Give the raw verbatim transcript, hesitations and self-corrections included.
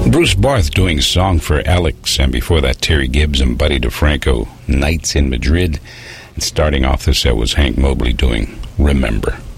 Bruce Barth doing Song for Alex, and before that Terry Gibbs and Buddy DeFranco, Nights in Madrid. And starting off the set was Hank Mobley doing Remember.